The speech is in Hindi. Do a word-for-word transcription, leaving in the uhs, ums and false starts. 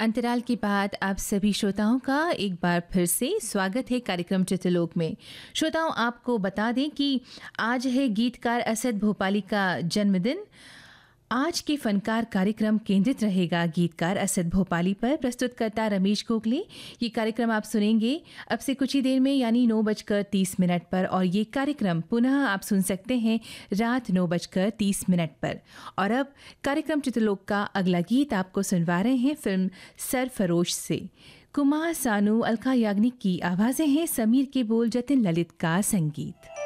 अंतराल के बाद आप सभी श्रोताओं का एक बार फिर से स्वागत है कार्यक्रम चित्रलोक में। श्रोताओं, आपको बता दें कि आज है गीतकार असद भोपाली का जन्मदिन। आज के फनकार कार्यक्रम केंद्रित रहेगा गीतकार असद भोपाली पर। प्रस्तुतकर्ता रमेश गोखले। ये कार्यक्रम आप सुनेंगे अब से कुछ ही देर में, यानी नौ बजकर तीस मिनट पर, और ये कार्यक्रम पुनः आप सुन सकते हैं रात नौ बजकर तीस मिनट पर। और अब कार्यक्रम चित्रलोक का अगला गीत आपको सुनवा रहे हैं फिल्म सरफरोश से। कुमार सानू, अलका याग्निक की आवाज़ें हैं, समीर के बोल, जतिन ललित का संगीत।